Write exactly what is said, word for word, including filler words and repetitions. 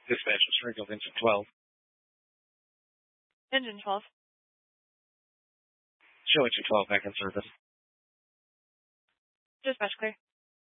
Dispatch was Springfield, engine twelve. Engine twelve. Show engine twelve back in service. Dispatch clear.